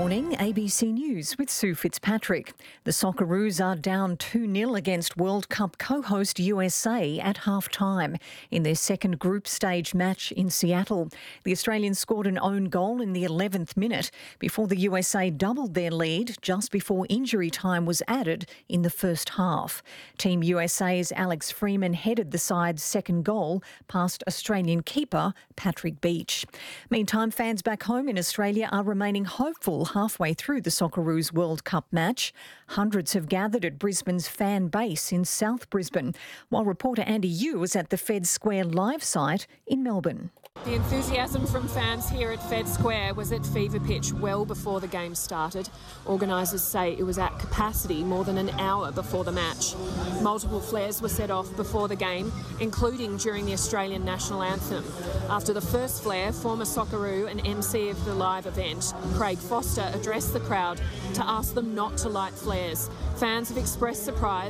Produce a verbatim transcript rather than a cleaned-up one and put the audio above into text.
morning, A B C News with Sue Fitzpatrick. The Socceroos are down two nil against World Cup co-host U S A at half-time in their second group stage match in Seattle. The Australians scored an own goal in the eleventh minute before the U S A doubled their lead just before injury time was added in the first half. Team U S A's Alex Freeman headed the side's second goal past Australian keeper Patrick Beach. Meantime, fans back home in Australia are remaining hopeful halfway through the Socceroos World Cup match. Hundreds have gathered at Brisbane's fan base in South Brisbane, while reporter Andy Yu was at the Fed Square live site in Melbourne. The enthusiasm from fans here at Fed Square was at fever pitch well before the game started. Organisers say it was at capacity more than an hour before the match. Multiple flares were set off before the game, including during the Australian national anthem. After the first flare, former Socceroo and M C of the live event, Craig Foster, addressed the crowd to ask them not to light flares. Fans have expressed surprise